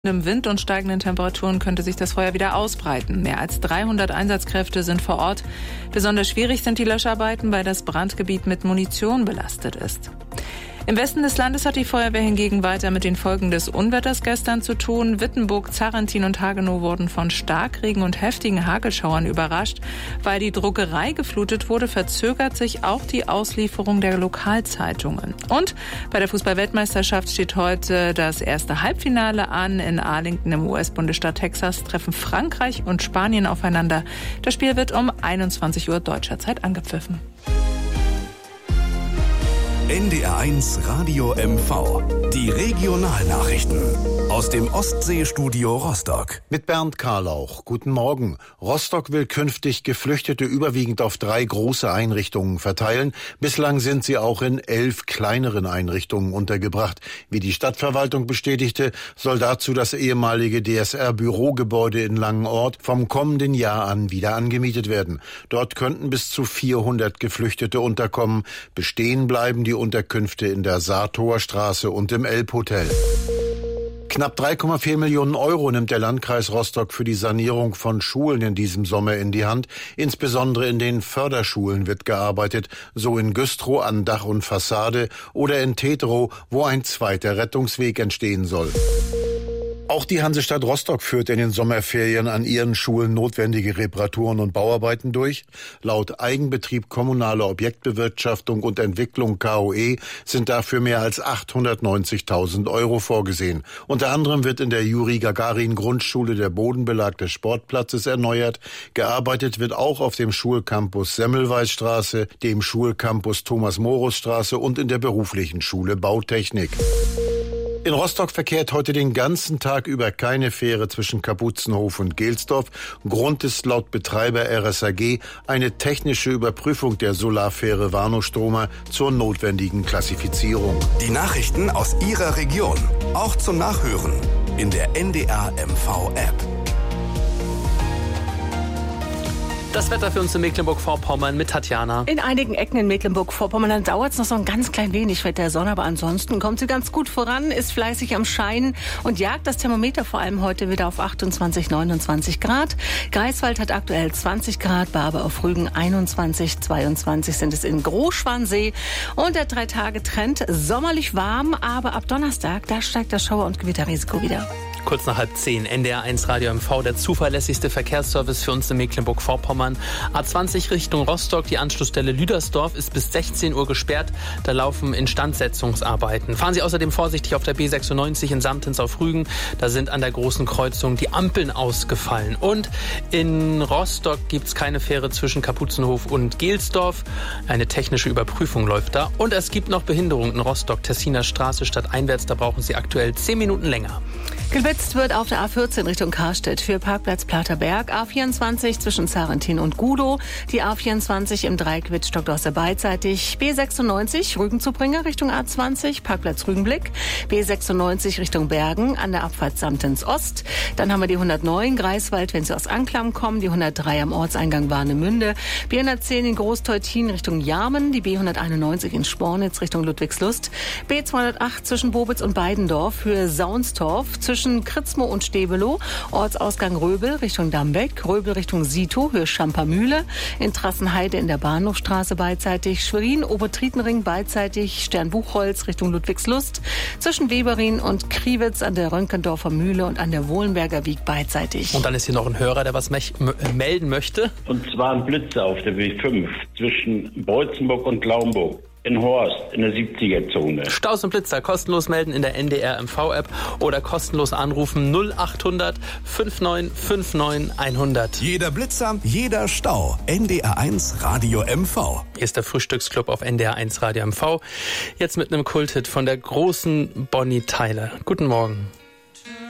Im Wind und steigenden Temperaturen könnte sich das Feuer wieder ausbreiten. Mehr als 300 Einsatzkräfte sind vor Ort. Besonders schwierig sind die Löscharbeiten, weil das Brandgebiet mit Munition belastet ist. Im Westen des Landes hat die Feuerwehr hingegen weiter mit den Folgen des Unwetters gestern zu tun. Wittenburg, Zarrentin und Hagenow wurden von Starkregen und heftigen Hagelschauern überrascht. Weil die Druckerei geflutet wurde, verzögert sich auch die Auslieferung der Lokalzeitungen. Und bei der Fußball-Weltmeisterschaft steht heute das erste Halbfinale an. In Arlington im US-Bundesstaat Texas treffen Frankreich und Spanien aufeinander. Das Spiel wird um 21 Uhr deutscher Zeit angepfiffen. NDR1 Radio MV. Die Regionalnachrichten aus dem Ostseestudio Rostock. Mit Bernd Karlauch. Guten Morgen. Rostock will künftig Geflüchtete überwiegend auf 3 große Einrichtungen verteilen. Bislang sind sie auch in 11 kleineren Einrichtungen untergebracht. Wie die Stadtverwaltung bestätigte, soll dazu das ehemalige DSR-Bürogebäude in Langenort vom kommenden Jahr an wieder angemietet werden. Dort könnten bis zu 400 Geflüchtete unterkommen. Bestehen bleiben die Unterkünfte in der Saartor Straße und im Elbhotel. Knapp 3,4 Millionen Euro nimmt der Landkreis Rostock für die Sanierung von Schulen in diesem Sommer in die Hand. Insbesondere in den Förderschulen wird gearbeitet, so in Güstrow an Dach und Fassade oder in Teterow, wo ein zweiter Rettungsweg entstehen soll. Auch die Hansestadt Rostock führt in den Sommerferien an ihren Schulen notwendige Reparaturen und Bauarbeiten durch. Laut Eigenbetrieb Kommunale Objektbewirtschaftung und Entwicklung KOE sind dafür mehr als 890.000 Euro vorgesehen. Unter anderem wird in der Juri-Gagarin-Grundschule der Bodenbelag des Sportplatzes erneuert. Gearbeitet wird auch auf dem Schulcampus Semmelweisstraße, dem Schulcampus Thomas-Morus-Straße und in der beruflichen Schule Bautechnik. In Rostock verkehrt heute den ganzen Tag über keine Fähre zwischen Kapuzenhof und Gelsdorf. Grund ist laut Betreiber RSAG eine technische Überprüfung der Solarfähre Warnow-Stromer zur notwendigen Klassifizierung. Die Nachrichten aus Ihrer Region, auch zum Nachhören in der NDR MV App. Das Wetter für uns in Mecklenburg-Vorpommern mit Tatjana. In einigen Ecken in Mecklenburg-Vorpommern dauert es noch so ein ganz klein wenig mit der Sonne, aber ansonsten kommt sie ganz gut voran, ist fleißig am Scheinen und jagt das Thermometer vor allem heute wieder auf 28, 29 Grad. Greifswald hat aktuell 20 Grad, Barbe auf Rügen 21, 22 sind es in Großschwansee. Und der 3-Tage-Trend sommerlich warm, aber ab Donnerstag, da steigt das Schauer- und Gewitterrisiko wieder. Kurz nach 9:30, NDR1 Radio MV, der zuverlässigste Verkehrsservice für uns in Mecklenburg-Vorpommern. A20 Richtung Rostock, die Anschlussstelle Lüdersdorf ist bis 16 Uhr gesperrt. Da laufen Instandsetzungsarbeiten. Fahren Sie außerdem vorsichtig auf der B96 in Samtens auf Rügen. Da sind an der großen Kreuzung die Ampeln ausgefallen. Und in Rostock gibt es keine Fähre zwischen Kapuzenhof und Gelsdorf. Eine technische Überprüfung läuft da. Und es gibt noch Behinderungen in Rostock. Tessiner Straße stadteinwärts, da brauchen Sie aktuell 10 Minuten länger. Gewitzt wird auf der A14 Richtung Karstedt für Parkplatz Platerberg, A24 zwischen Zarrentin und Gudow, die A24 im Dreieck Wittstock-Dorse beidseitig, B96 Rügen-Zubringer Richtung A20, Parkplatz Rügenblick, B96 Richtung Bergen an der Abfahrt Samtens Ost. Dann haben wir die 109 Greifswald, wenn Sie aus Anklam kommen, die 103 am Ortseingang Warnemünde, B110 in Großteutin Richtung Jarmen, die B191 in Spornitz Richtung Ludwigslust, B208 zwischen Bobitz und Beidendorf für Saunstorf, zwischen Kritzmo und Stebelow, Ortsausgang Röbel Richtung Dambeck, Röbel Richtung Sito, Höhe Schampermühle, in Trassenheide in der Bahnhofstraße beidseitig, Schwerin, Obertrietenring beidseitig, Sternbuchholz Richtung Ludwigslust, zwischen Weberin und Kriwitz an der Rönkendorfer Mühle und an der Wohlenberger Wieg beidseitig. Und dann ist hier noch ein Hörer, der was melden möchte. Und zwar ein Blitzer auf der W5 zwischen Beutzenburg und Glaumburg. In Horst, in der 70er-Zone. Staus und Blitzer kostenlos melden in der NDR MV-App oder kostenlos anrufen 0800 5959 100. Jeder Blitzer, jeder Stau. NDR1 Radio MV. Hier ist der Frühstücksclub auf NDR1 Radio MV. Jetzt mit einem Kulthit von der großen Bonnie Tyler. Guten Morgen.